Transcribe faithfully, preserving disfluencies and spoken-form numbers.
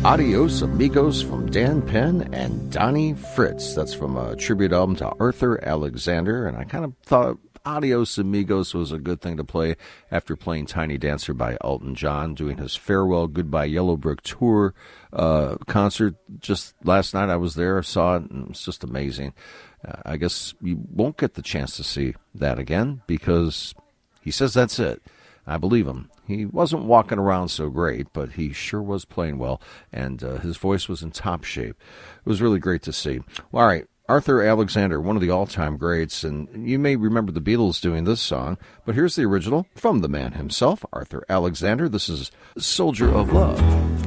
Adios Amigos from Dan Penn and Donnie Fritz. That's from a tribute album to Arthur Alexander, and I kind of thought Adios Amigos was a good thing to play after playing Tiny Dancer by Elton John, doing his farewell Goodbye Yellow Brick Tour uh, concert just last night. I was there, saw it, and it's just amazing. Uh, I guess you won't get the chance to see that again because he says that's it. I believe him. He wasn't walking around so great, but he sure was playing well, and uh, his voice was in top shape. It was really great to see. Well, all right, Arthur Alexander, one of the all-time greats, and you may remember the Beatles doing this song, but here's the original from the man himself, Arthur Alexander. This is Soldier of Love.